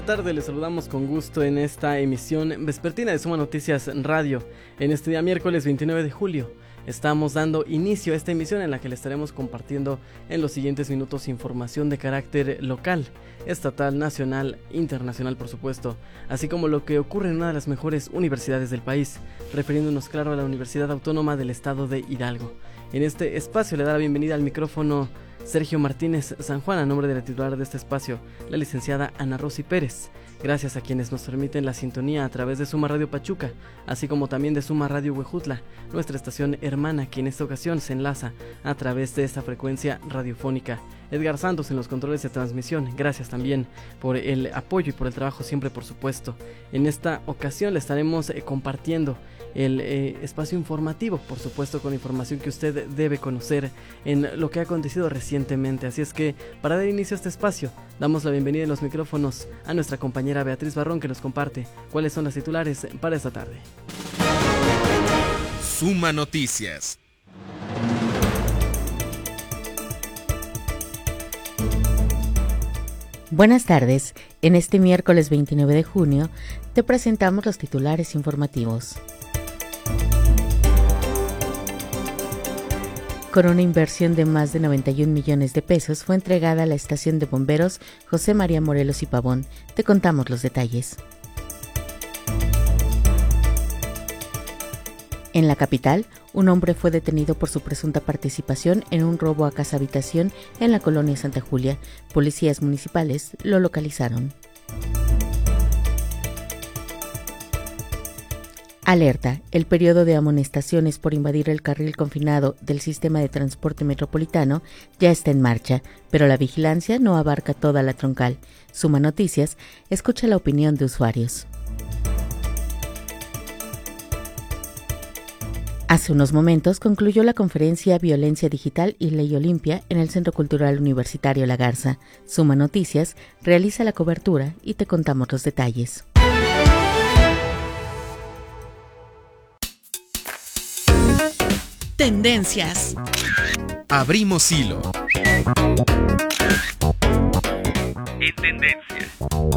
la tarde, les saludamos con gusto en esta emisión vespertina de Suma Noticias Radio. En este día miércoles 29 de julio estamos dando inicio a esta emisión en la que le estaremos compartiendo en los siguientes minutos información de carácter local, estatal, nacional, internacional por supuesto, así como lo que ocurre en una de las mejores universidades del país, refiriéndonos claro a la Universidad Autónoma del Estado de Hidalgo. En este espacio le da la bienvenida al micrófono Sergio Martínez San Juan, a nombre de la titular de este espacio, la licenciada Ana Rosy Pérez. Gracias a quienes nos permiten la sintonía a través de Suma Radio Pachuca, así como también de Suma Radio Huejutla, nuestra estación hermana, que en esta ocasión se enlaza a través de esta frecuencia radiofónica. Edgar Santos en los controles de transmisión, gracias también por el apoyo y por el trabajo siempre, por supuesto. En esta ocasión le estaremos compartiendo el espacio informativo, por supuesto con información que usted debe conocer en lo que ha acontecido recientemente. Así es que para dar inicio a este espacio, damos la bienvenida en los micrófonos a nuestra compañera Beatriz Barrón, que nos comparte cuáles son las titulares para esta tarde. Suma Noticias. Buenas tardes, en este miércoles 29 de junio te presentamos los titulares informativos. Con una inversión de más de 91 millones de pesos fue entregada a la estación de bomberos José María Morelos y Pavón. Te contamos los detalles. En la capital, un hombre fue detenido por su presunta participación en un robo a casa-habitación en la colonia Santa Julia. Policías municipales lo localizaron. Alerta, el periodo de amonestaciones por invadir el carril confinado del sistema de transporte metropolitano ya está en marcha, pero la vigilancia no abarca toda la troncal. Suma Noticias, escucha la opinión de usuarios. Hace unos momentos concluyó la conferencia Violencia Digital y Ley Olimpia en el Centro Cultural Universitario La Garza. Suma Noticias realiza la cobertura y te contamos los detalles. Tendencias. Abrimos hilo. En tendencia.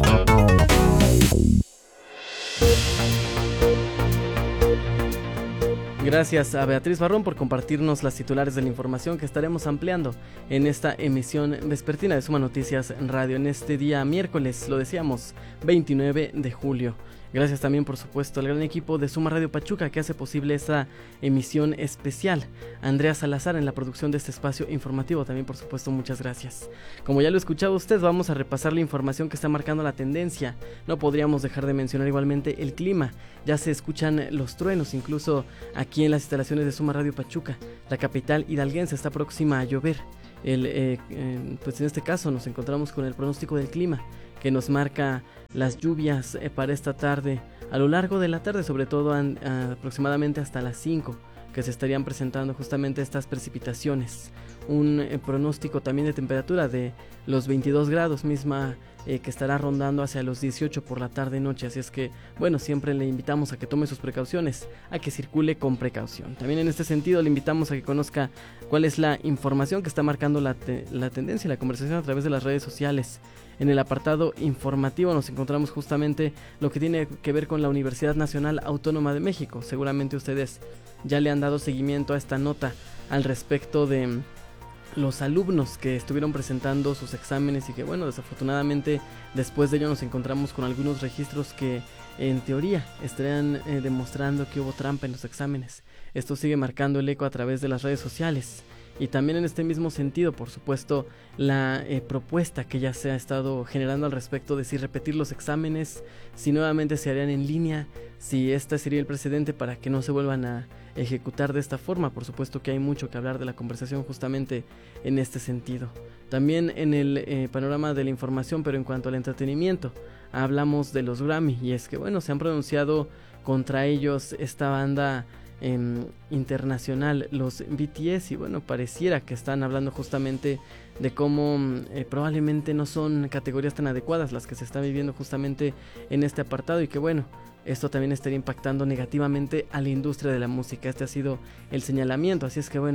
Gracias a Beatriz Barrón por compartirnos las titulares de la información que estaremos ampliando en esta emisión vespertina de Suma Noticias Radio en este día miércoles, lo decíamos, 29 de julio. Gracias también, por supuesto, al gran equipo de Suma Radio Pachuca que hace posible esta emisión especial. Andrea Salazar en la producción de este espacio informativo, también por supuesto muchas gracias. Como ya lo escuchaba usted, vamos a repasar la información que está marcando la tendencia. No podríamos dejar de mencionar igualmente el clima. Ya se escuchan los truenos, incluso aquí en las instalaciones de Suma Radio Pachuca. La capital hidalguense está próxima a llover. Pues en este caso nos encontramos con el pronóstico del clima, que nos marca las lluvias para esta tarde, a lo largo de la tarde, sobre todo aproximadamente hasta las 5, que se estarían presentando justamente estas precipitaciones. Un pronóstico también de temperatura de los 22 grados, misma que estará rondando hacia los 18 por la tarde-noche, así es que, bueno, siempre le invitamos a que tome sus precauciones, a que circule con precaución. También en este sentido le invitamos a que conozca cuál es la información que está marcando la tendencia y la conversación a través de las redes sociales. En el apartado informativo nos encontramos justamente lo que tiene que ver con la Universidad Nacional Autónoma de México. Seguramente ustedes ya le han dado seguimiento a esta nota al respecto de los alumnos que estuvieron presentando sus exámenes y que, bueno, desafortunadamente después de ello nos encontramos con algunos registros que en teoría estarían demostrando que hubo trampa en los exámenes. Esto sigue marcando el eco a través de las redes sociales. Y también en este mismo sentido, por supuesto, la propuesta que ya se ha estado generando al respecto de si repetir los exámenes, si nuevamente se harían en línea, si este sería el precedente para que no se vuelvan a ejecutar de esta forma. Por supuesto que hay mucho que hablar de la conversación justamente en este sentido. También en el panorama de la información, pero en cuanto al entretenimiento, hablamos de los Grammy, y es que, bueno, se han pronunciado contra ellos esta banda internacional, los BTS, y bueno, pareciera que están hablando justamente de cómo probablemente no son categorías tan adecuadas las que se están viviendo justamente en este apartado, y que bueno, esto también estaría impactando negativamente a la industria de la música. Este ha sido el señalamiento, así es que bueno,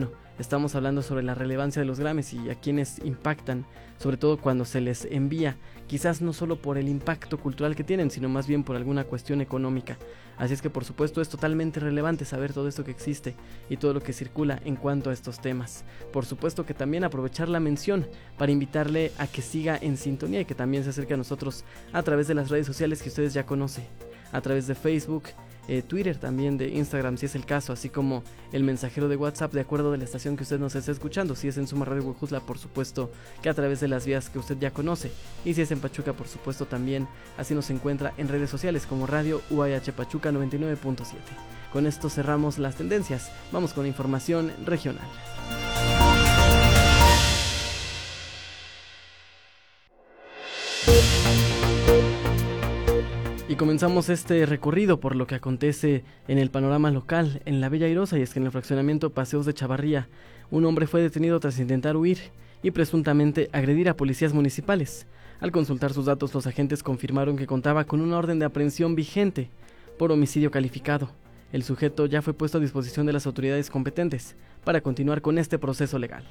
Estamos hablando sobre la relevancia de los Grammys y a quienes impactan, sobre todo cuando se les envía, quizás no solo por el impacto cultural que tienen, sino más bien por alguna cuestión económica. Así es que por supuesto es totalmente relevante saber todo esto que existe y todo lo que circula en cuanto a estos temas. Por supuesto que también aprovechar la mención para invitarle a que siga en sintonía y que también se acerque a nosotros a través de las redes sociales que ustedes ya conocen, a través de Facebook, Twitter, también de Instagram si es el caso, así como el mensajero de WhatsApp de acuerdo de la estación que usted nos esté escuchando. Si es en Suma Radio Huejutla, por supuesto que a través de las vías que usted ya conoce, y si es en Pachuca, por supuesto también así nos encuentra en redes sociales como Radio UAH Pachuca 99.7. Con esto cerramos las tendencias, vamos con información regional. Y comenzamos este recorrido por lo que acontece en el panorama local en la Bella Airosa, y es que en el fraccionamiento Paseos de Chavarría, un hombre fue detenido tras intentar huir y presuntamente agredir a policías municipales. Al consultar sus datos, los agentes confirmaron que contaba con una orden de aprehensión vigente por homicidio calificado. El sujeto ya fue puesto a disposición de las autoridades competentes para continuar con este proceso legal.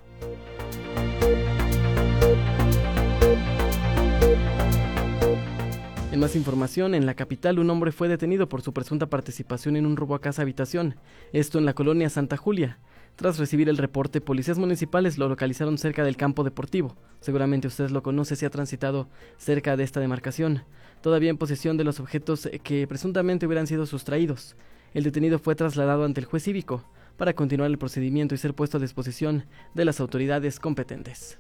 En más información, en la capital un hombre fue detenido por su presunta participación en un robo a casa habitación, esto en la colonia Santa Julia. Tras recibir el reporte, policías municipales lo localizaron cerca del campo deportivo. Seguramente usted lo conoce si ha transitado cerca de esta demarcación. Todavía en posesión de los objetos que presuntamente hubieran sido sustraídos. El detenido fue trasladado ante el juez cívico para continuar el procedimiento y ser puesto a disposición de las autoridades competentes.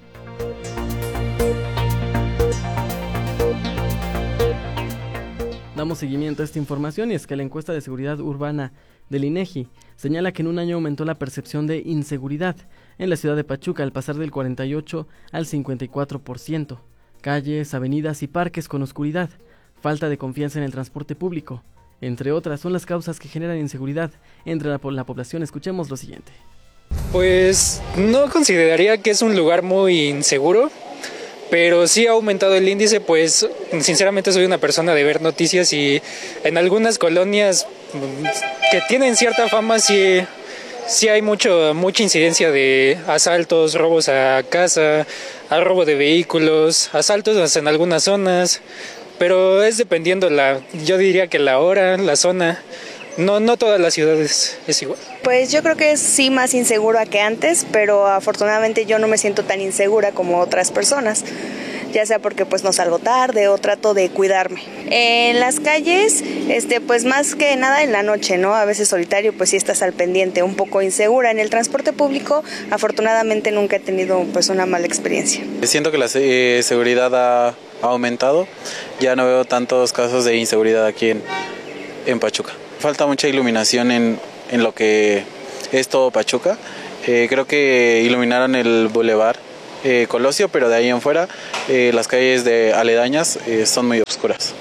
Damos seguimiento a esta información y es que la encuesta de seguridad urbana del INEGI señala que en un año aumentó la percepción de inseguridad en la ciudad de Pachuca al pasar del 48 al 54%. Calles, avenidas y parques con oscuridad, falta de confianza en el transporte público, entre otras, son las causas que generan inseguridad entre la población. Escuchemos lo siguiente. Pues no consideraría que es un lugar muy inseguro, pero sí ha aumentado el índice, pues sinceramente soy una persona de ver noticias y en algunas colonias que tienen cierta fama sí hay mucha incidencia de asaltos, robos a casa, a robo de vehículos, asaltos en algunas zonas, pero es dependiendo yo diría que la hora, la zona. No todas las ciudades es igual. Pues yo creo que es sí más insegura que antes, pero afortunadamente yo no me siento tan insegura como otras personas, ya sea porque pues no salgo tarde o trato de cuidarme. En las calles, pues más que nada en la noche, ¿no? A veces solitario, pues sí estás al pendiente, un poco insegura. En el transporte público, afortunadamente nunca he tenido pues una mala experiencia. Siento que la seguridad ha aumentado, ya no veo tantos casos de inseguridad aquí en Pachuca. Falta mucha iluminación en lo que es todo Pachuca. Creo que iluminaron el bulevar Colosio, pero de ahí en fuera las calles aledañas son muy oscuras.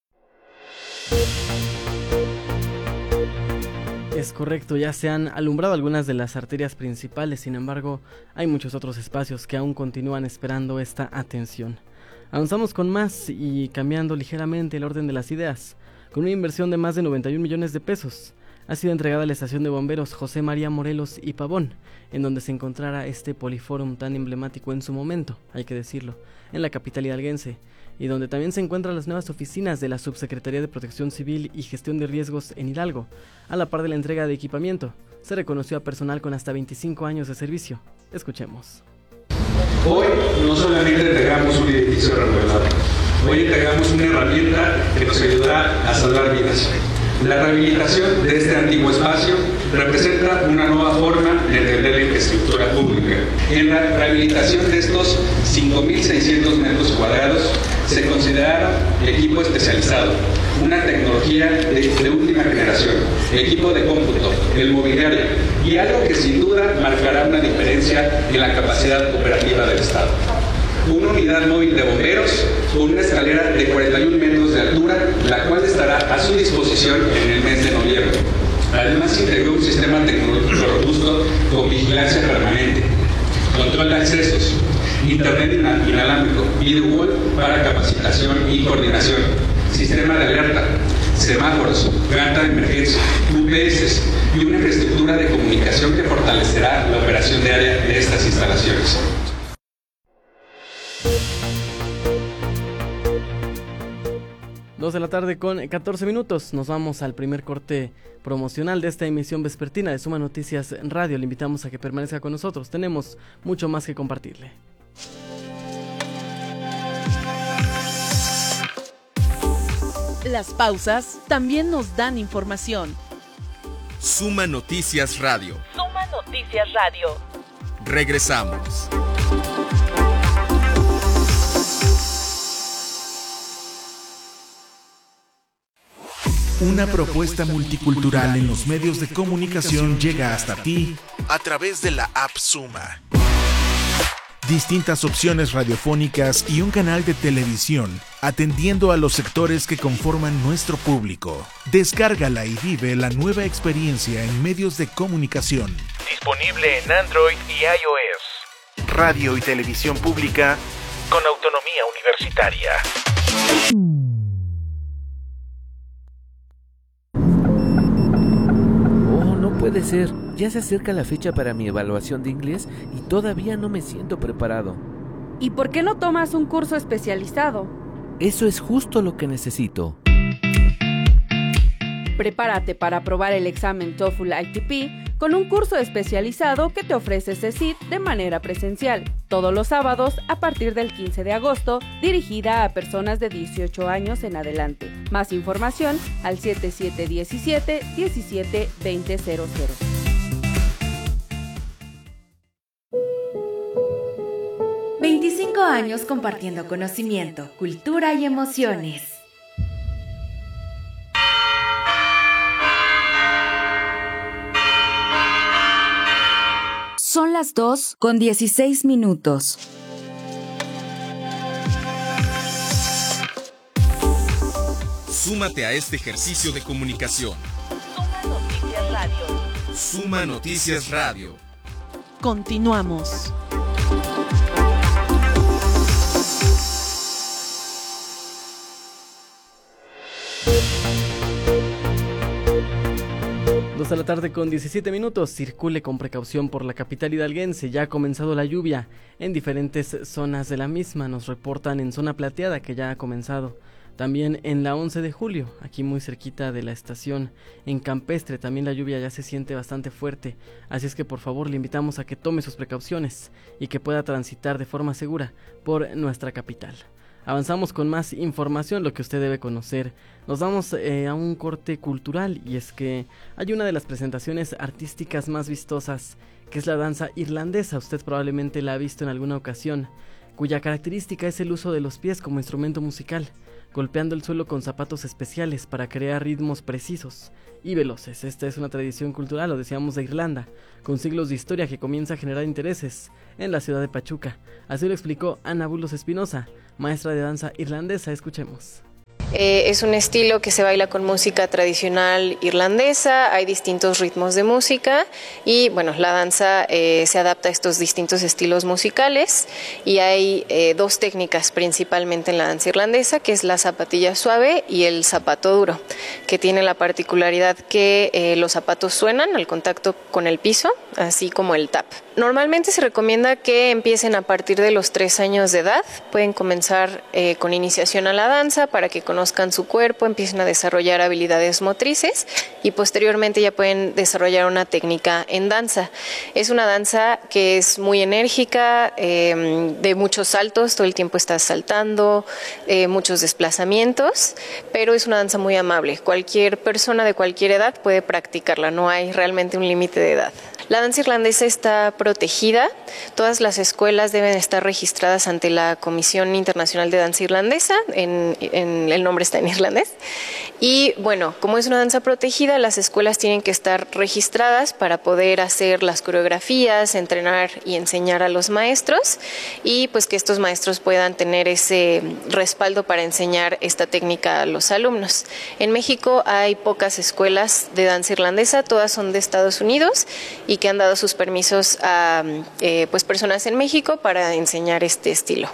Es correcto, ya se han alumbrado algunas de las arterias principales, sin embargo, hay muchos otros espacios que aún continúan esperando esta atención. Avanzamos con más y cambiando ligeramente el orden de las ideas. Con una inversión de más de 91 millones de pesos, ha sido entregada a la estación de bomberos José María Morelos y Pavón, en donde se encontrara este poliforum tan emblemático en su momento, hay que decirlo, en la capital hidalguense, y donde también se encuentran las nuevas oficinas de la Subsecretaría de Protección Civil y Gestión de Riesgos en Hidalgo. A la par de la entrega de equipamiento, se reconoció a personal con hasta 25 años de servicio. Escuchemos. Hoy no solamente entregamos un edificio remodelado, hoy entregamos una herramienta que nos ayudará a salvar vidas. La rehabilitación de este antiguo espacio representa una nueva forma de entender la infraestructura pública. En la rehabilitación de estos 5.600 metros cuadrados se consideraron equipo especializado, una tecnología de última generación, equipo de cómputo, el mobiliario y algo que sin duda marcará una diferencia en la capacidad operativa del Estado. Una unidad móvil de bomberos con una escalera de 41 metros de altura, la cual estará a su disposición en el mes de noviembre. Además, integró un sistema tecnológico robusto con vigilancia permanente, control de accesos, internet inalámbrico, video wall para capacitación y coordinación, sistema de alerta, semáforos, planta de emergencia, UPS, y una infraestructura de comunicación que fortalecerá la operación diaria de estas instalaciones. Dos de la tarde con 14 minutos. Nos vamos al primer corte promocional de esta emisión vespertina de Suma Noticias Radio. Le invitamos a que permanezca con nosotros. Tenemos mucho más que compartirle. Las pausas también nos dan información. Suma Noticias Radio. Suma Noticias Radio. Regresamos. Una propuesta multicultural en los medios de comunicación llega hasta ti a través de la app Suma. Distintas opciones radiofónicas y un canal de televisión atendiendo a los sectores que conforman nuestro público. Descárgala y vive la nueva experiencia en medios de comunicación. Disponible en Android y iOS. Radio y televisión pública con autonomía universitaria. Puede ser, ya se acerca la fecha para mi evaluación de inglés y todavía no me siento preparado. ¿Y por qué no tomas un curso especializado? Eso es justo lo que necesito. Prepárate para aprobar el examen TOEFL ITP con un curso especializado que te ofrece CECIT de manera presencial, todos los sábados a partir del 15 de agosto, dirigida a personas de 18 años en adelante. Más información al 7717-172000. ...25 años compartiendo conocimiento, cultura y emociones. Son las 2:16. Súmate a este ejercicio de comunicación. Suma Noticias Radio. Suma Noticias Radio. Continuamos. De la tarde con 17 minutos. Circule con precaución por la capital hidalguense. Ya ha comenzado la lluvia en diferentes zonas de la misma. Nos reportan en zona plateada que ya ha comenzado. También en la 11 de julio, aquí muy cerquita de la estación. En Campestre también la lluvia ya se siente bastante fuerte. Así es que por favor le invitamos a que tome sus precauciones y que pueda transitar de forma segura por nuestra capital. Avanzamos con más información, lo que usted debe conocer. Nos vamos a un corte cultural y es que hay una de las presentaciones artísticas más vistosas, que es la danza irlandesa. Usted probablemente la ha visto en alguna ocasión, cuya característica es el uso de los pies como instrumento musical, golpeando el suelo con zapatos especiales para crear ritmos precisos y veloces. Esta es una tradición cultural, lo decíamos, de Irlanda, con siglos de historia que comienza a generar intereses en la ciudad de Pachuca. Así lo explicó Ana Bulos Espinosa, maestra de danza irlandesa. Escuchemos. Es un estilo que se baila con música tradicional irlandesa, hay distintos ritmos de música y bueno, la danza se adapta a estos distintos estilos musicales y hay dos técnicas principalmente en la danza irlandesa, que es la zapatilla suave y el zapato duro, que tiene la particularidad que los zapatos suenan al contacto con el piso, así como el tap. Normalmente se recomienda que empiecen a partir de los 3 años de edad, pueden comenzar con iniciación a la danza para que conozcan su cuerpo, empiecen a desarrollar habilidades motrices y posteriormente ya pueden desarrollar una técnica en danza. Es una danza que es muy enérgica, de muchos saltos, todo el tiempo estás saltando, muchos desplazamientos, pero es una danza muy amable. Cualquier persona de cualquier edad puede practicarla, no hay realmente un límite de edad. La danza irlandesa está protegida, todas las escuelas deben estar registradas ante la Comisión Internacional de Danza Irlandesa, el nombre está en irlandés, y bueno, como es una danza protegida, las escuelas tienen que estar registradas para poder hacer las coreografías, entrenar y enseñar a los maestros, y pues que estos maestros puedan tener ese respaldo para enseñar esta técnica a los alumnos. En México hay pocas escuelas de danza irlandesa, todas son de Estados Unidos, y que han dado sus permisos a pues personas en México para enseñar este estilo.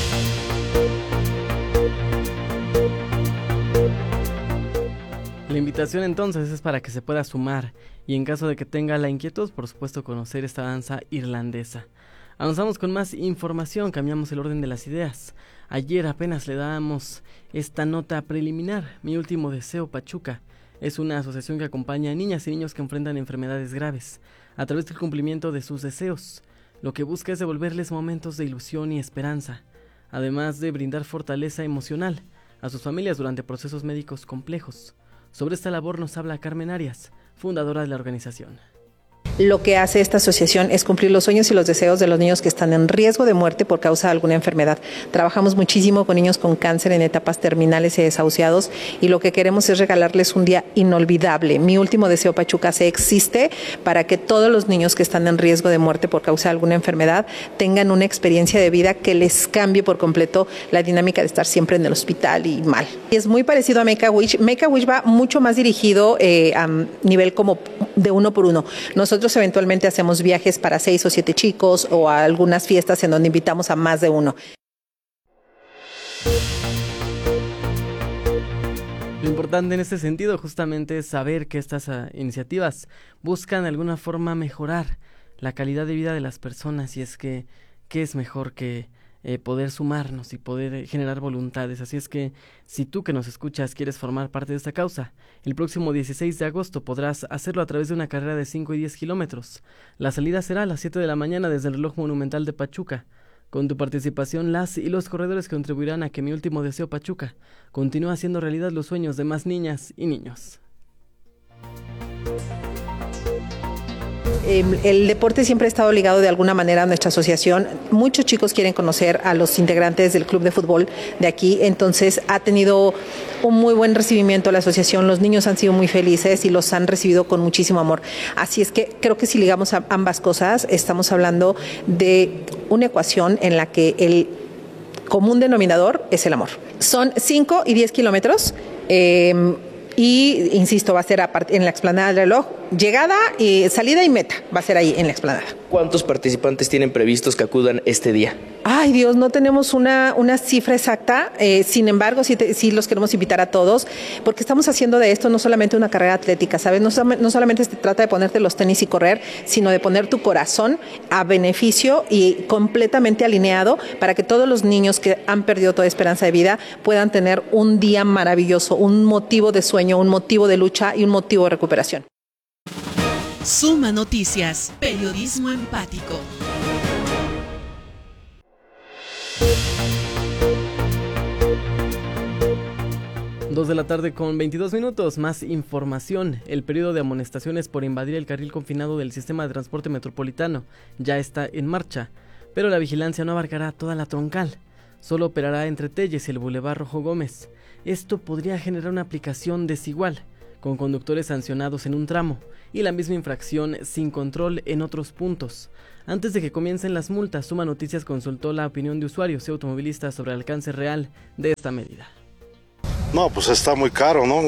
Le invitación entonces es para que se pueda sumar y en caso de que tenga la inquietud, por supuesto, conocer esta danza irlandesa. Avanzamos con más información, cambiamos el orden de las ideas. Ayer apenas le dábamos esta nota preliminar. Mi último deseo, Pachuca, es una asociación que acompaña a niñas y niños que enfrentan enfermedades graves a través del cumplimiento de sus deseos. Lo que busca es devolverles momentos de ilusión y esperanza, además de brindar fortaleza emocional a sus familias durante procesos médicos complejos. Sobre esta labor nos habla Carmen Arias, fundadora de la organización. Lo que hace esta asociación es cumplir los sueños y los deseos de los niños que están en riesgo de muerte por causa de alguna enfermedad. Trabajamos muchísimo con niños con cáncer en etapas terminales y desahuciados y lo que queremos es regalarles un día inolvidable. Mi último deseo, Pachuca, existe para que todos los niños que están en riesgo de muerte por causa de alguna enfermedad tengan una experiencia de vida que les cambie por completo la dinámica de estar siempre en el hospital y mal. Es muy parecido a Make a Wish. Make a Wish va mucho más dirigido a nivel como de uno por uno. Nosotros eventualmente hacemos viajes para 6 o 7 chicos o a algunas fiestas en donde invitamos a más de uno. Lo importante en este sentido justamente es saber que estas iniciativas buscan de alguna forma mejorar la calidad de vida de las personas y es que ¿qué es mejor que poder sumarnos y poder generar voluntades? Así es que si tú que nos escuchas quieres formar parte de esta causa, el próximo 16 de agosto podrás hacerlo a través de una carrera de 5 y 10 kilómetros. La salida será a las 7 de la mañana desde el reloj monumental de Pachuca. Con tu participación, las y los corredores contribuirán a que Mi último deseo, Pachuca continúe haciendo realidad los sueños de más niñas y niños. El deporte siempre ha estado ligado de alguna manera a nuestra asociación. Muchos chicos quieren conocer a los integrantes del club de fútbol de aquí, entonces ha tenido un muy buen recibimiento la asociación. Los niños han sido muy felices y los han recibido con muchísimo amor. Así es que creo que si ligamos a ambas cosas, estamos hablando de una ecuación en la que el común denominador es el amor. Son 5 y 10 kilómetros. Y, insisto, va a ser en la explanada del reloj, llegada y salida y meta, va a ser ahí en la explanada. ¿Cuántos participantes tienen previstos que acudan este día? Ay Dios, no tenemos una cifra exacta, sin embargo sí los queremos invitar a todos, porque estamos haciendo de esto no solamente una carrera atlética, ¿sabes? No solamente se trata de ponerte los tenis y correr, sino de poner tu corazón a beneficio y completamente alineado para que todos los niños que han perdido toda esperanza de vida puedan tener un día maravilloso, un motivo de sueño, un motivo de lucha y un motivo de recuperación. Suma Noticias, periodismo empático. 2 de la tarde con 22 minutos, más información. El periodo de amonestaciones por invadir el carril confinado del sistema de transporte metropolitano ya está en marcha, pero la vigilancia no abarcará toda la troncal, solo operará entre Telles y el Boulevard Rojo Gómez. Esto podría generar una aplicación desigual, con conductores sancionados en un tramo y la misma infracción sin control en otros puntos. Antes de que comiencen las multas, Suma Noticias consultó la opinión de usuarios y automovilistas sobre el alcance real de esta medida. No, pues está muy caro, ¿no?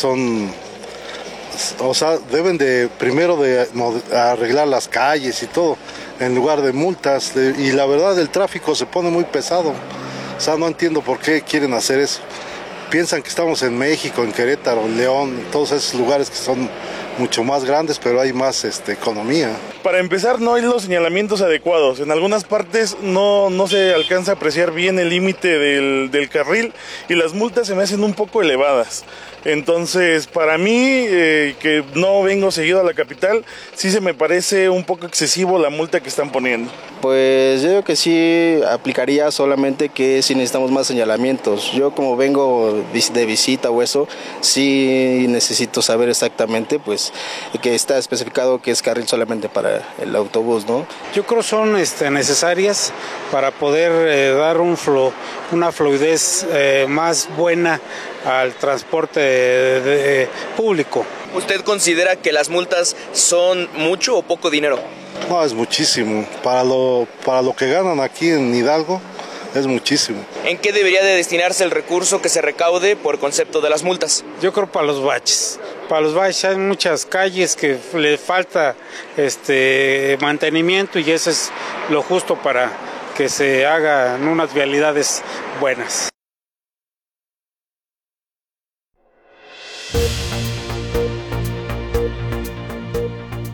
Deben de primero de arreglar las calles y todo, en lugar de multas, y la verdad el tráfico se pone muy pesado. O sea, no entiendo por qué quieren hacer eso. Piensan que estamos en México, en Querétaro, en León, en todos esos lugares que son mucho más grandes, pero hay más economía. Para empezar, no hay los señalamientos adecuados. En algunas partes no se alcanza a apreciar bien el límite del carril y las multas se me hacen un poco elevadas. Entonces, para mí, que no vengo seguido a la capital, sí se me parece un poco excesivo la multa que están poniendo. Pues yo creo que sí aplicaría, solamente que sí necesitamos más señalamientos. Yo como vengo de visita o eso, sí necesito saber exactamente pues que está especificado que es carril solamente para el autobús, ¿no? Yo creo que son necesarias para poder dar una fluidez más buena al transporte público. ¿Usted considera que las multas son mucho o poco dinero? No, es muchísimo. Para lo que ganan aquí en Hidalgo, es muchísimo. ¿En qué debería de destinarse el recurso que se recaude por concepto de las multas? Yo creo para los baches. Para los baches hay muchas calles que le falta mantenimiento y eso es lo justo para que se hagan unas vialidades buenas.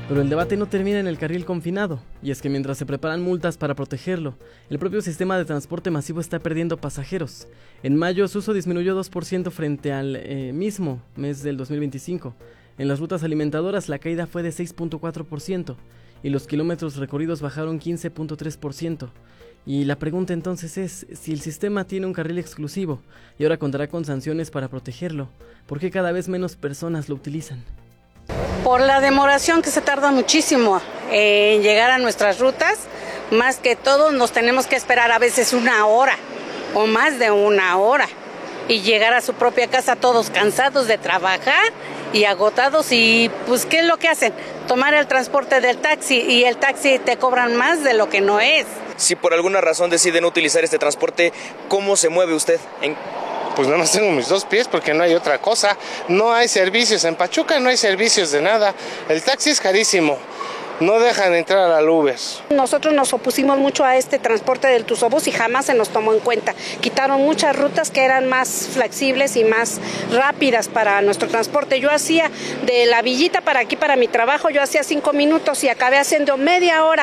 Pero el debate no termina en el carril confinado, y es que mientras se preparan multas para protegerlo, el propio sistema de transporte masivo está perdiendo pasajeros. En mayo su uso disminuyó 2% frente al mismo mes del 2025. En las rutas alimentadoras la caída fue de 6.4% y los kilómetros recorridos bajaron 15.3%. Y la pregunta entonces es, si el sistema tiene un carril exclusivo y ahora contará con sanciones para protegerlo, ¿por qué cada vez menos personas lo utilizan? Por la demoración que se tarda muchísimo en llegar a nuestras rutas, más que todo nos tenemos que esperar a veces 1 hora o más de 1 hora y llegar a su propia casa todos cansados de trabajar y agotados y pues ¿qué es lo que hacen? Tomar el transporte del taxi y el taxi te cobran más de lo que no es. Si por alguna razón deciden utilizar este transporte, ¿cómo se mueve usted? Pues nada más tengo mis 2 pies porque no hay otra cosa. No hay servicios en Pachuca, no hay servicios de nada. El taxi es carísimo. No dejan entrar al Uber. Nosotros nos opusimos mucho a este transporte del Tusobús y jamás se nos tomó en cuenta. Quitaron muchas rutas que eran más flexibles y más rápidas para nuestro transporte. Yo hacía de la Villita para aquí, para mi trabajo, yo hacía 5 minutos y acabé haciendo media hora.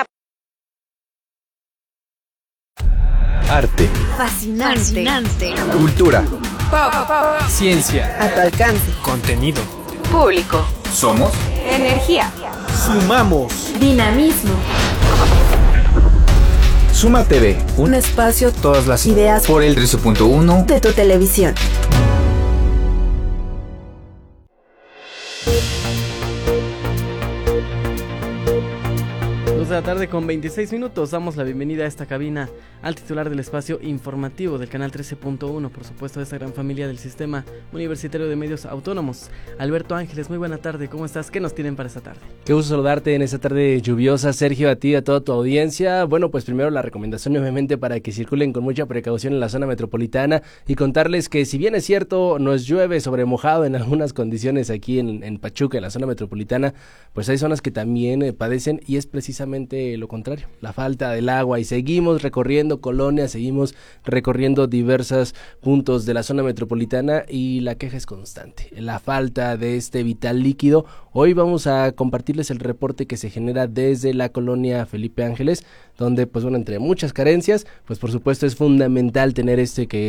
Arte. Fascinante. Cultura. Pop. Ciencia. A tu alcance. Contenido. Público. Somos. Energía. Sumamos. Dinamismo. Suma TV. Un espacio. Todas las ideas. Por el 13.1 de tu televisión. 2 de la tarde con 26 minutos, damos la bienvenida a esta cabina al titular del espacio informativo del canal 13.1, por supuesto de esta gran familia del Sistema Universitario de Medios Autónomos. Alberto Ángeles, muy buena tarde, ¿cómo estás? ¿Qué nos tienen para esta tarde? Qué gusto saludarte en esta tarde lluviosa, Sergio, a ti y a toda tu audiencia. Bueno, pues primero la recomendación obviamente para que circulen con mucha precaución en la zona metropolitana y contarles que si bien es cierto nos llueve sobre mojado en algunas condiciones aquí en Pachuca, en la zona metropolitana, pues hay zonas que también padecen y es precisamente lo contrario, la falta del agua, y seguimos recorriendo colonias, seguimos recorriendo diversos puntos de la zona metropolitana y la queja es constante, la falta de este vital líquido. Hoy vamos a compartirles el reporte que se genera desde la colonia Felipe Ángeles, donde pues bueno, entre muchas carencias, pues por supuesto es fundamental tener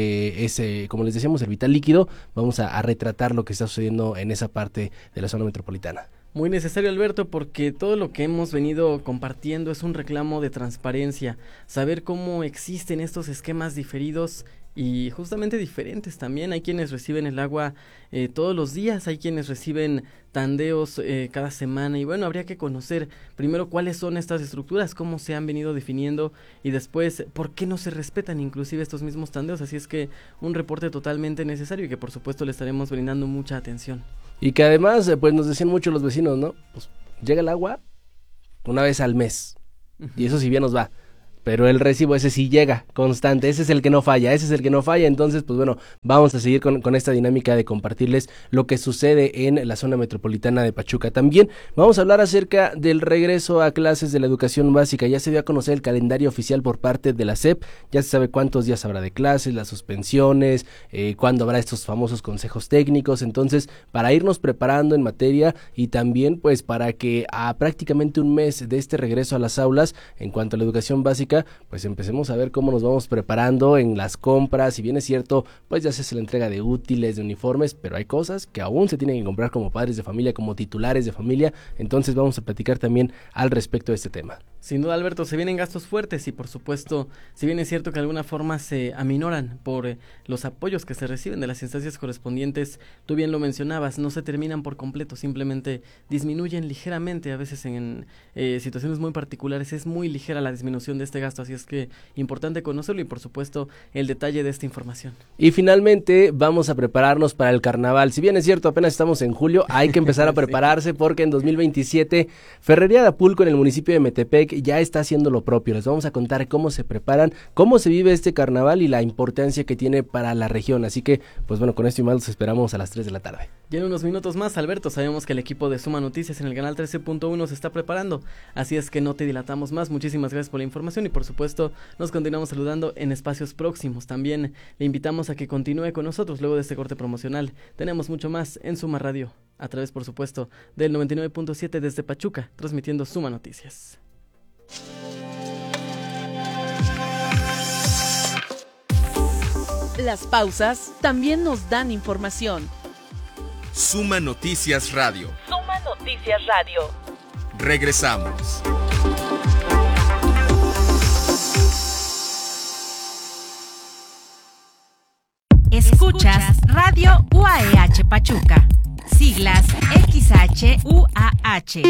como les decíamos, el vital líquido. Vamos a retratar lo que está sucediendo en esa parte de la zona metropolitana. Muy necesario, Alberto, porque todo lo que hemos venido compartiendo es un reclamo de transparencia, saber cómo existen estos esquemas diferidos y justamente diferentes también. Hay quienes reciben el agua todos los días, hay quienes reciben tandeos cada semana y bueno, habría que conocer primero cuáles son estas estructuras, cómo se han venido definiendo y después por qué no se respetan inclusive estos mismos tandeos. Así es que un reporte totalmente necesario y que por supuesto le estaremos brindando mucha atención. Y que además pues nos decían mucho los vecinos, ¿no? Pues llega el agua una vez al mes y eso si bien nos va. Pero el recibo ese sí llega constante, ese es el que no falla, entonces pues bueno, vamos a seguir con esta dinámica de compartirles lo que sucede en la zona metropolitana de Pachuca. También vamos a hablar acerca del regreso a clases de la educación básica. Ya se dio a conocer el calendario oficial por parte de la SEP, ya se sabe cuántos días habrá de clases, las suspensiones, cuándo habrá estos famosos consejos técnicos, entonces para irnos preparando en materia y también pues para que a prácticamente un mes de este regreso a las aulas, en cuanto a la educación básica, pues empecemos a ver cómo nos vamos preparando en las compras. Si bien es cierto, pues ya se hace la entrega de útiles, de uniformes, pero hay cosas que aún se tienen que comprar como padres de familia, como titulares de familia, entonces vamos a platicar también al respecto de este tema. Sin duda, Alberto, se vienen gastos fuertes y por supuesto, si bien es cierto que de alguna forma se aminoran por los apoyos que se reciben de las instancias correspondientes, tú bien lo mencionabas, no se terminan por completo, simplemente disminuyen ligeramente, a veces en situaciones muy particulares es muy ligera la disminución de este gasto, así es que importante conocerlo y por supuesto el detalle de esta información. Y finalmente vamos a prepararnos para el carnaval. Si bien es cierto, apenas estamos en julio, hay que empezar a prepararse porque en 2027 Ferrería de Apulco en el municipio de Metepec ya está haciendo lo propio. Les vamos a contar cómo se preparan, cómo se vive este carnaval y la importancia que tiene para la región. Así que, pues bueno, con esto y más los esperamos a las 3 de la tarde. Ya en unos minutos más, Alberto, sabemos que el equipo de Suma Noticias en el canal 13.1 se está preparando, así es que no te dilatamos más. Muchísimas gracias por la información y por supuesto nos continuamos saludando en espacios próximos. También le invitamos a que continúe con nosotros luego de este corte promocional. Tenemos mucho más en Suma Radio. a través, por supuesto, del 99.7 desde Pachuca, transmitiendo Suma Noticias. Las pausas también nos dan información. Suma Noticias Radio. Suma Noticias Radio. Regresamos. Escuchas Radio UAEH Pachuca. Siglas XHUAH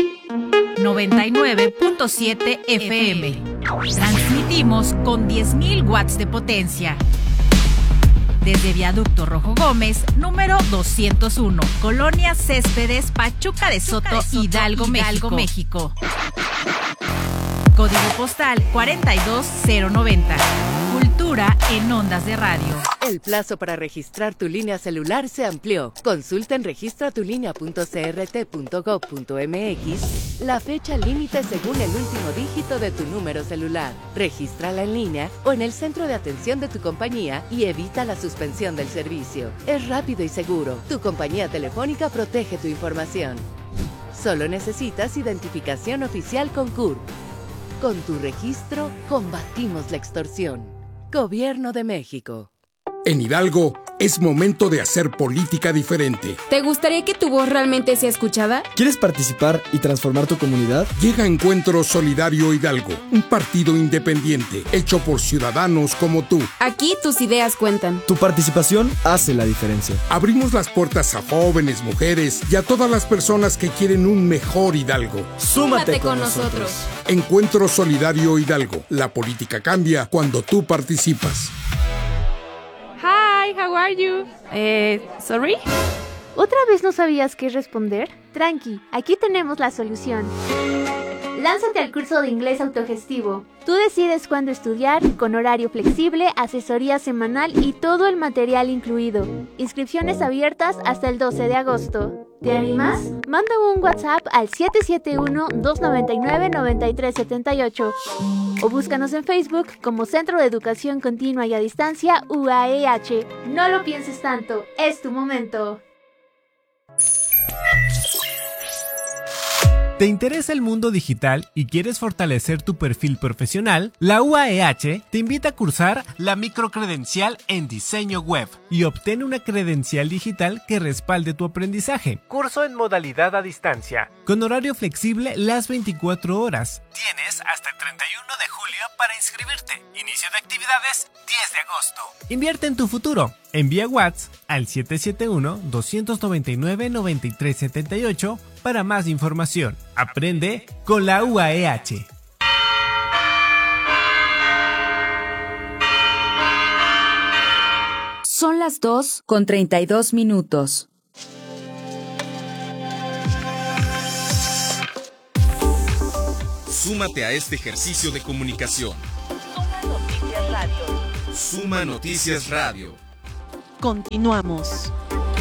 99.7 FM. Transmitimos con 10.000 watts de potencia. Desde Viaducto Rojo Gómez, número 201, Colonia Céspedes, Pachuca de Soto, Hidalgo, México. Código postal 42090. Cultura en ondas de radio. El plazo para registrar tu línea celular se amplió. Consulta en registratulinea.crt.gov.mx la fecha límite según el último dígito de tu número celular. Regístrala en línea o en el centro de atención de tu compañía y evita la suspensión del servicio. Es rápido y seguro. Tu compañía telefónica protege tu información. Solo necesitas identificación oficial con CURP. Con tu registro, combatimos la extorsión. Gobierno de México. En Hidalgo, es momento de hacer política diferente. ¿Te gustaría que tu voz realmente sea escuchada? ¿Quieres participar y transformar tu comunidad? Llega Encuentro Solidario Hidalgo, un partido independiente, hecho por ciudadanos como tú. Aquí tus ideas cuentan. Tu participación hace la diferencia. Abrimos las puertas a jóvenes, mujeres y a todas las personas que quieren un mejor Hidalgo. Súmate con nosotros. Encuentro Solidario Hidalgo. La política cambia cuando tú participas. Hi, how are you? Sorry? ¿Otra vez no sabías qué responder? Tranqui, aquí tenemos la solución. Lánzate al curso de inglés autogestivo. Tú decides cuándo estudiar, con horario flexible, asesoría semanal y todo el material incluido. Inscripciones abiertas hasta el 12 de agosto. ¿Te animas? Manda un WhatsApp al 771-299-9378 o búscanos en Facebook como Centro de Educación Continua y a Distancia UAEH. No lo pienses tanto, es tu momento. ¿Te interesa el mundo digital y quieres fortalecer tu perfil profesional? La UAEH te invita a cursar la microcredencial en diseño web y obtén una credencial digital que respalde tu aprendizaje. Curso en modalidad a distancia, con horario flexible las 24 horas. Tienes hasta el 31 de julio para inscribirte. Inicio de actividades 10 de agosto. Invierte en tu futuro. Envía WhatsApp al 771-299-9378 para más información. Aprende con la UAEH. Son las 2:32. Súmate a este ejercicio de comunicación. Suma Noticias Radio. Suma Noticias Radio. Continuamos.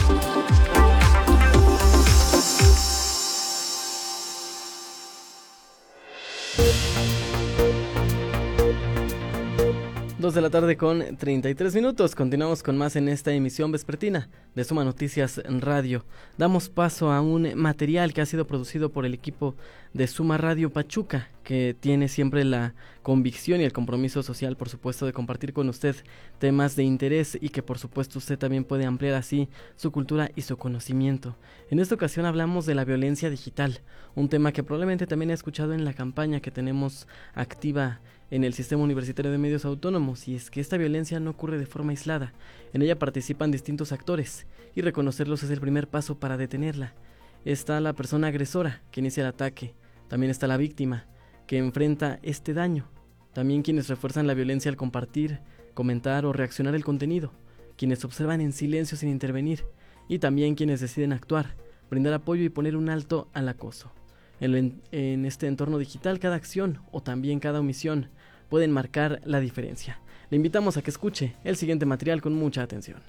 Dos de la tarde con 33 minutos. Continuamos con más en esta emisión vespertina de Suma Noticias Radio. Damos paso a un material que ha sido producido por el equipo de Suma Radio Pachuca, que tiene siempre la convicción y el compromiso social, por supuesto, de compartir con usted temas de interés y que por supuesto usted también puede ampliar así su cultura y su conocimiento. En esta ocasión hablamos de la violencia digital, un tema que probablemente también he escuchado en la campaña que tenemos activa en el Sistema Universitario de Medios Autónomos, y es que esta violencia no ocurre de forma aislada. En ella participan distintos actores y reconocerlos es el primer paso para detenerla. Está la persona agresora que inicia el ataque, también está la víctima que enfrenta este daño, también quienes refuerzan la violencia al compartir, comentar o reaccionar el contenido, quienes observan en silencio sin intervenir y también quienes deciden actuar, brindar apoyo y poner un alto al acoso. En este entorno digital, cada acción o también cada omisión pueden marcar la diferencia. Le invitamos a que escuche el siguiente material con mucha atención.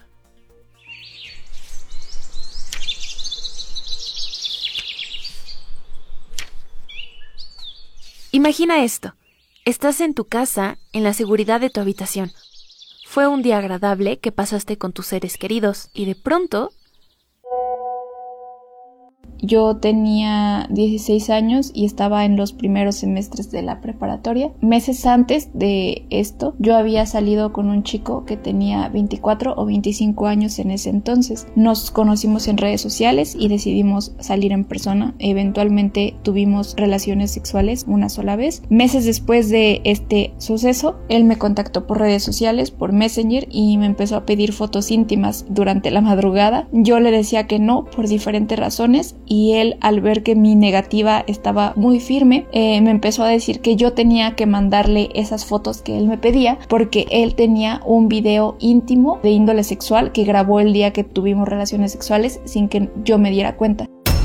Imagina esto. Estás en tu casa, en la seguridad de tu habitación. Fue un día agradable que pasaste con tus seres queridos y de pronto Yo tenía 16 años y estaba en los primeros semestres de la preparatoria. Meses antes de esto, yo había salido con un chico que tenía 24 o 25 años en ese entonces. Nos conocimos en redes sociales y decidimos salir en persona. Eventualmente tuvimos relaciones sexuales una sola vez. Meses después de este suceso, él me contactó por redes sociales, por Messenger, y me empezó a pedir fotos íntimas durante la madrugada. Yo le decía que no por diferentes razones, y él, al ver que mi negativa estaba muy firme, me empezó a decir que yo tenía que mandarle esas fotos que él me pedía porque él tenía un video íntimo de índole sexual que grabó el día que tuvimos relaciones sexuales sin que yo me diera cuenta.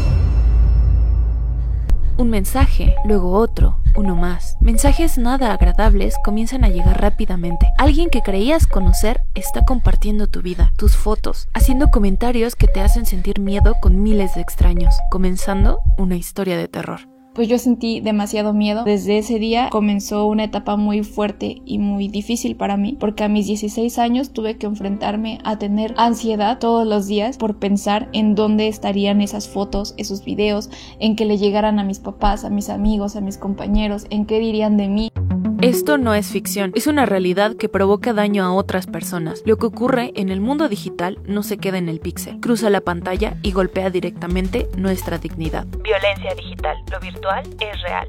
Un mensaje, luego otro, uno más. Mensajes nada agradables comienzan a llegar rápidamente. Alguien que creías conocer está compartiendo tu vida, tus fotos, haciendo comentarios que te hacen sentir miedo con miles de extraños, comenzando una historia de terror. Pues yo sentí demasiado miedo. Desde ese día comenzó una etapa muy fuerte y muy difícil para mí, porque a mis 16 años tuve que enfrentarme a tener ansiedad todos los días por pensar en dónde estarían esas fotos, esos videos, en que le llegaran a mis papás, a mis amigos, a mis compañeros, en qué dirían de mí. Esto no es ficción, es una realidad que provoca daño a otras personas. Lo que ocurre en el mundo digital no se queda en el píxel, cruza la pantalla y golpea directamente nuestra dignidad. Violencia digital, lo virtual es real.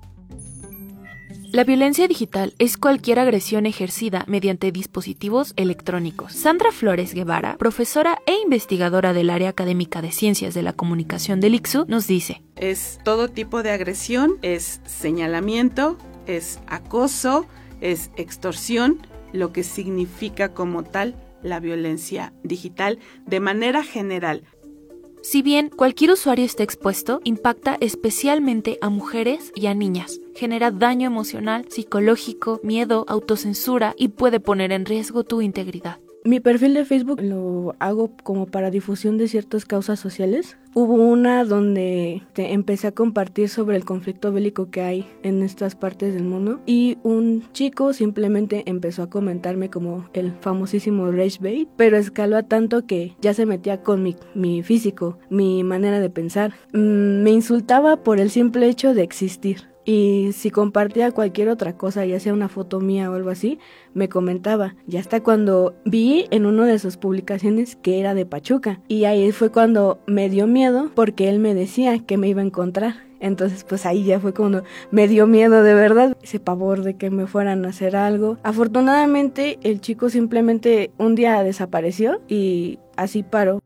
La violencia digital es cualquier agresión ejercida mediante dispositivos electrónicos. Sandra Flores Guevara, profesora e investigadora del área académica de Ciencias de la Comunicación del ICSU, nos dice: es todo tipo de agresión, es señalamiento, es acoso, es extorsión, lo que significa como tal la violencia digital de manera general. Si bien cualquier usuario está expuesto, impacta especialmente a mujeres y a niñas. Genera daño emocional, psicológico, miedo, autocensura y puede poner en riesgo tu integridad. Mi perfil de Facebook lo hago como para difusión de ciertas causas sociales. Hubo una donde empecé a compartir sobre el conflicto bélico que hay en estas partes del mundo y un chico simplemente empezó a comentarme como el famosísimo rage bait, pero escaló a tanto que ya se metía con mi físico, mi manera de pensar. Me insultaba por el simple hecho de existir. Y si compartía cualquier otra cosa, ya sea una foto mía o algo así, me comentaba. Y hasta cuando vi en una de sus publicaciones que era de Pachuca. Y ahí fue cuando me dio miedo porque él me decía que me iba a encontrar. Entonces pues ahí ya fue cuando me dio miedo de verdad, ese pavor de que me fueran a hacer algo. Afortunadamente el chico simplemente un día desapareció y así paró.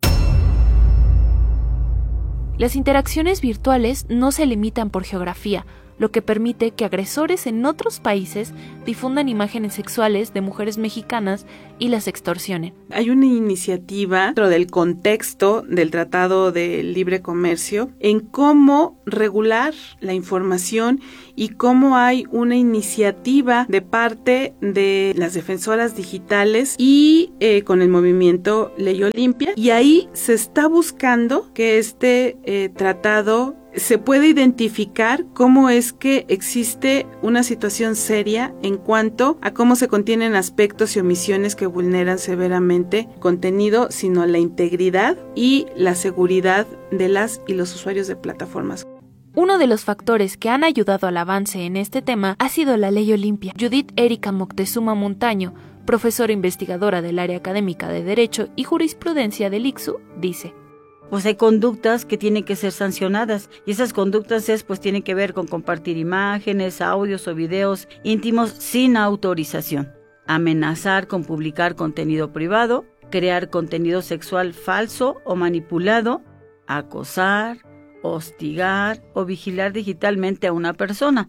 Las interacciones virtuales no se limitan por geografía, lo que permite que agresores en otros países difundan imágenes sexuales de mujeres mexicanas y las extorsionen. Hay una iniciativa dentro del contexto del Tratado de Libre Comercio en cómo regular la información y cómo hay una iniciativa de parte de las defensoras digitales y con el movimiento Ley Olimpia, y ahí se está buscando que este tratado se puede identificar cómo es que existe una situación seria en cuanto a cómo se contienen aspectos y omisiones que vulneran severamente contenido, sino la integridad y la seguridad de las y los usuarios de plataformas. Uno de los factores que han ayudado al avance en este tema ha sido la Ley Olimpia. Judith Erika Moctezuma Montaño, profesora investigadora del área académica de Derecho y Jurisprudencia del ICSU, dice: pues hay conductas que tienen que ser sancionadas y esas conductas tienen que ver con compartir imágenes, audios o videos íntimos sin autorización, amenazar con publicar contenido privado, crear contenido sexual falso o manipulado, acosar, hostigar o vigilar digitalmente a una persona.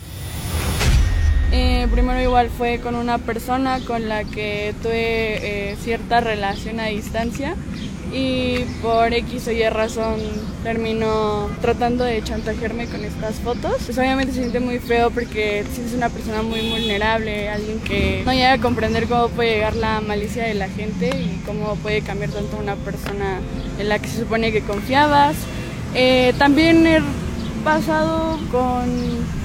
Primero igual fue con una persona con la que tuve cierta relación a distancia y por X o Y razón terminó tratando de chantajearme con estas fotos. Pues obviamente se siente muy feo porque es una persona muy vulnerable, alguien que no llega a comprender cómo puede llegar la malicia de la gente y cómo puede cambiar tanto a una persona en la que se supone que confiabas. También he pasado con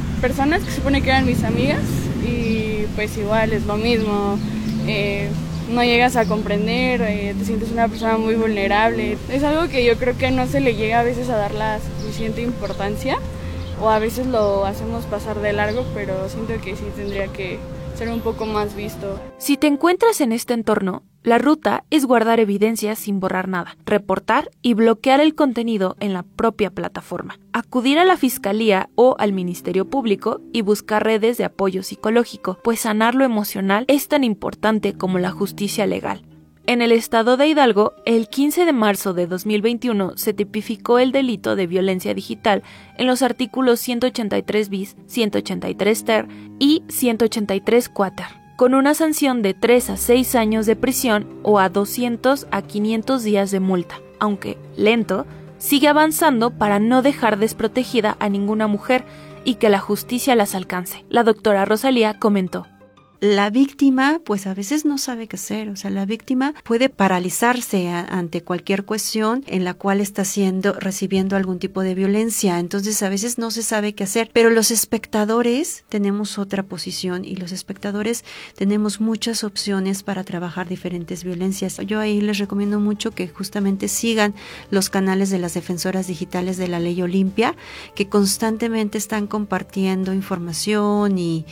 personas que se supone que eran mis amigas y pues igual es lo mismo. no llegas a comprender, te sientes una persona muy vulnerable. Es algo que yo creo que no se le llega a veces a dar la suficiente importancia, o a veces lo hacemos pasar de largo, pero siento que sí tendría que ser un poco más visto. Si te encuentras en este entorno, la ruta es guardar evidencias sin borrar nada, reportar y bloquear el contenido en la propia plataforma, acudir a la fiscalía o al Ministerio Público y buscar redes de apoyo psicológico, pues sanar lo emocional es tan importante como la justicia legal. En el estado de Hidalgo, el 15 de marzo de 2021 se tipificó el delito de violencia digital en los artículos 183 bis, 183 ter y 183 quater, con una sanción de 3 a 6 años de prisión o a 200 a 500 días de multa, aunque lento, sigue avanzando para no dejar desprotegida a ninguna mujer y que la justicia las alcance. La doctora Rosalía comentó: la víctima pues a veces no sabe qué hacer, o sea, la víctima puede paralizarse ante cualquier cuestión en la cual está recibiendo algún tipo de violencia, entonces a veces no se sabe qué hacer, pero los espectadores tenemos otra posición y los espectadores tenemos muchas opciones para trabajar diferentes violencias. Yo ahí les recomiendo mucho que justamente sigan los canales de las defensoras digitales de la Ley Olimpia, que constantemente están compartiendo información y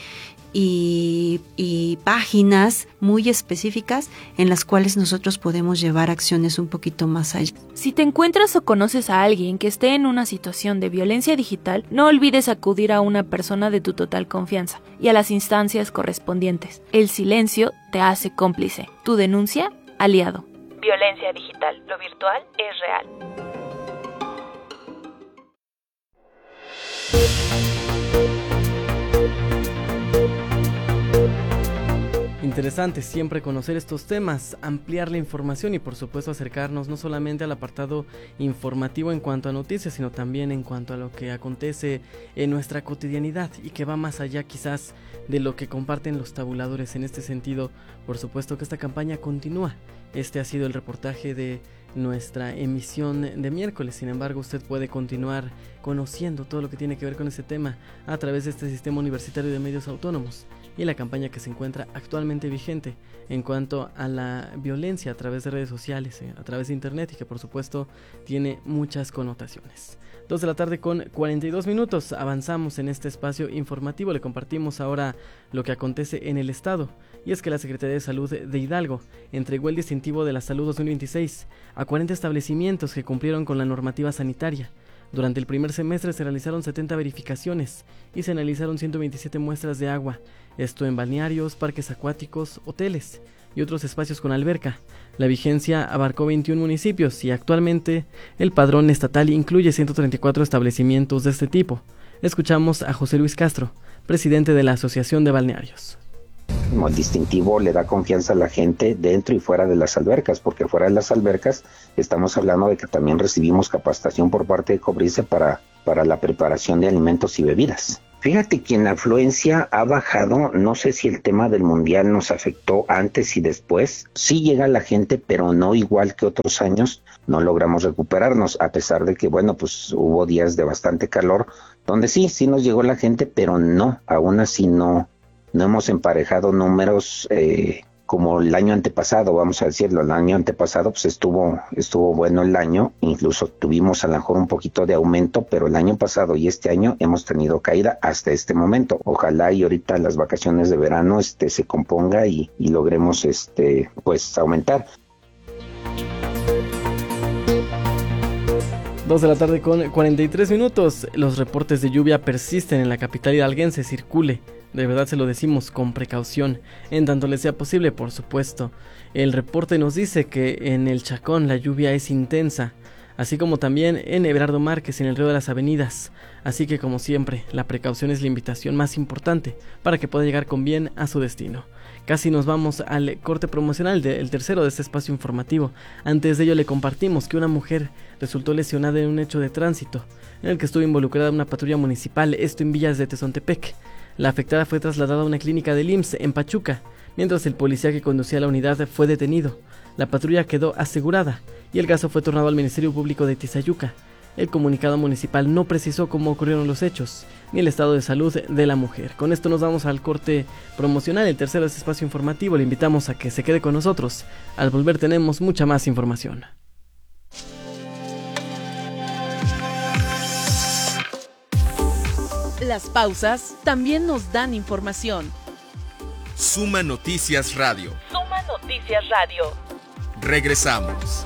páginas muy específicas en las cuales nosotros podemos llevar acciones un poquito más allá. Si te encuentras o conoces a alguien que esté en una situación de violencia digital, no olvides acudir a una persona de tu total confianza y a las instancias correspondientes. El silencio te hace cómplice. Tu denuncia, aliado. Violencia digital. Lo virtual es real. Interesante siempre conocer estos temas, ampliar la información y por supuesto acercarnos no solamente al apartado informativo en cuanto a noticias, sino también en cuanto a lo que acontece en nuestra cotidianidad y que va más allá quizás de lo que comparten los tabuladores. En este sentido, por supuesto que esta campaña continúa. Este ha sido el reportaje de nuestra emisión de miércoles. Sin embargo, usted puede continuar conociendo todo lo que tiene que ver con este tema a través de este sistema universitario de medios autónomos y la campaña que se encuentra actualmente vigente en cuanto a la violencia a través de redes sociales, a través de internet, y que por supuesto tiene muchas connotaciones. 2 de la tarde con 42 minutos, avanzamos en este espacio informativo. Le compartimos ahora lo que acontece en el estado, y es que la Secretaría de Salud de Hidalgo entregó el distintivo de la Salud 2026 a 40 establecimientos que cumplieron con la normativa sanitaria. Durante el primer semestre se realizaron 70 verificaciones y se analizaron 127 muestras de agua, esto en balnearios, parques acuáticos, hoteles y otros espacios con alberca. La vigencia abarcó 21 municipios y actualmente el padrón estatal incluye 134 establecimientos de este tipo. Escuchamos a José Luis Castro, presidente de la Asociación de Balnearios. El distintivo le da confianza a la gente dentro y fuera de las albercas, porque fuera de las albercas estamos hablando de que también recibimos capacitación por parte de Cobrice para la preparación de alimentos y bebidas. Fíjate que en la afluencia ha bajado, no sé si el tema del mundial nos afectó antes y después. Sí llega la gente, pero no igual que otros años, no logramos recuperarnos, a pesar de que, bueno, pues hubo días de bastante calor, donde sí nos llegó la gente, pero no, aún así no hemos emparejado números como el año antepasado, vamos a decirlo. El año antepasado pues estuvo bueno el año, incluso tuvimos a lo mejor un poquito de aumento, pero el año pasado y este año hemos tenido caída hasta este momento. Ojalá y ahorita las vacaciones de verano se componga y logremos pues aumentar. 2 de la tarde con 43 minutos. Los reportes de lluvia persisten en la capital hidalguense. Circule, de verdad se lo decimos, con precaución, en tanto le sea posible, por supuesto. El reporte nos dice que en el Chacón la lluvia es intensa, así como también en Everardo Márquez, en el Río de las Avenidas. Así que, como siempre, la precaución es la invitación más importante para que pueda llegar con bien a su destino. Casi nos vamos al corte promocional del tercero de este espacio informativo. Antes de ello le compartimos que una mujer resultó lesionada en un hecho de tránsito en el que estuvo involucrada una patrulla municipal, esto en Villas de Tezontepec. La afectada fue trasladada a una clínica del IMSS en Pachuca, mientras el policía que conducía la unidad fue detenido. La patrulla quedó asegurada y el caso fue tornado al Ministerio Público de Tizayuca. El comunicado municipal no precisó cómo ocurrieron los hechos, ni el estado de salud de la mujer. Con esto nos vamos al corte promocional, el tercero de este espacio informativo. Le invitamos a que se quede con nosotros. Al volver tenemos mucha más información. Las pausas también nos dan información. Suma Noticias Radio. Suma Noticias Radio. Regresamos.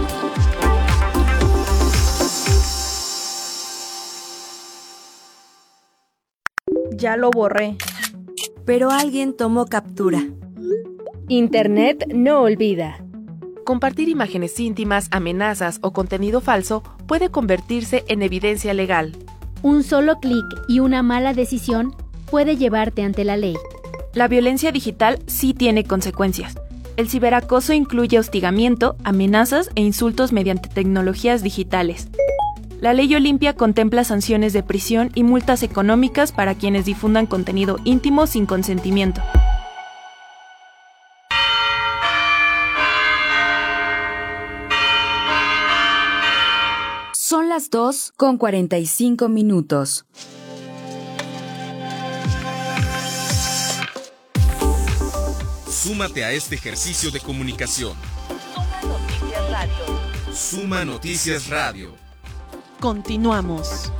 Ya lo borré. Pero alguien tomó captura. Internet no olvida. Compartir imágenes íntimas, amenazas o contenido falso puede convertirse en evidencia legal. Un solo clic y una mala decisión puede llevarte ante la ley. La violencia digital sí tiene consecuencias. El ciberacoso incluye hostigamiento, amenazas e insultos mediante tecnologías digitales. La Ley Olimpia contempla sanciones de prisión y multas económicas para quienes difundan contenido íntimo sin consentimiento. Son las 2:45. Súmate a este ejercicio de comunicación. Suma Noticias Radio. Suma Noticias Radio. Continuamos.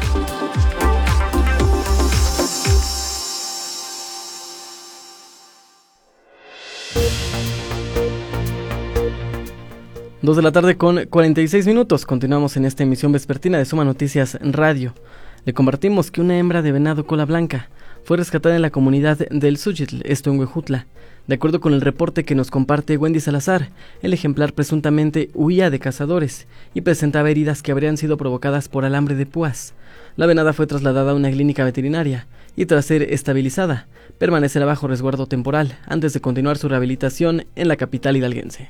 Dos de la tarde con 46 minutos. Continuamos en esta emisión vespertina de Suma Noticias Radio. Le compartimos que una hembra de venado cola blanca fue rescatada en la comunidad del Xúchitl, esto en Huejutla. De acuerdo con el reporte que nos comparte Wendy Salazar, el ejemplar presuntamente huía de cazadores y presentaba heridas que habrían sido provocadas por alambre de púas. La venada fue trasladada a una clínica veterinaria y tras ser estabilizada, permanecerá bajo resguardo temporal antes de continuar su rehabilitación en la capital hidalguense.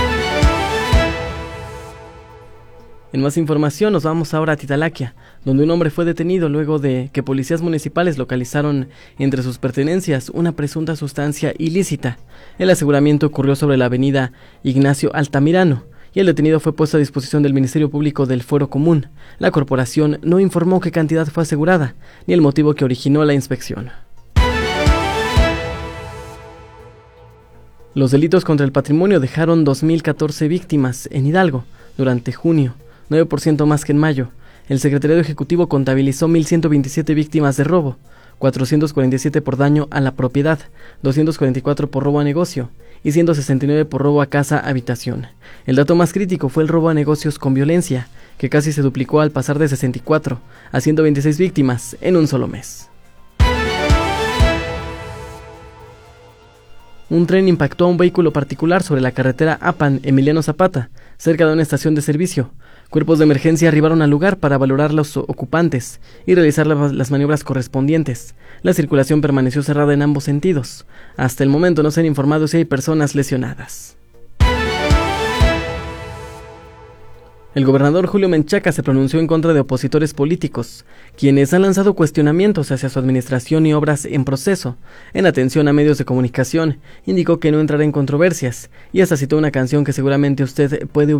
En más información nos vamos ahora a Titalaquia, donde un hombre fue detenido luego de que policías municipales localizaron entre sus pertenencias una presunta sustancia ilícita. El aseguramiento ocurrió sobre la avenida Ignacio Altamirano y el detenido fue puesto a disposición del Ministerio Público del Fuero Común. La corporación no informó qué cantidad fue asegurada ni el motivo que originó la inspección. Los delitos contra el patrimonio dejaron 2.014 víctimas en Hidalgo durante junio, 9% más que en mayo. El Secretariado Ejecutivo contabilizó 1.127 víctimas de robo, 447 por daño a la propiedad, 244 por robo a negocio y 169 por robo a casa-habitación. El dato más crítico fue el robo a negocios con violencia, que casi se duplicó al pasar de 64 a 126 víctimas en un solo mes. Un tren impactó a un vehículo particular sobre la carretera Apan Emiliano Zapata, cerca de una estación de servicio. Cuerpos de emergencia arribaron al lugar para valorar los ocupantes y realizar las maniobras correspondientes. La circulación permaneció cerrada en ambos sentidos. Hasta el momento no se han informado si hay personas lesionadas. El gobernador Julio Menchaca se pronunció en contra de opositores políticos, quienes han lanzado cuestionamientos hacia su administración y obras en proceso. En atención a medios de comunicación, indicó que no entrará en controversias y hasta citó una canción que seguramente usted puede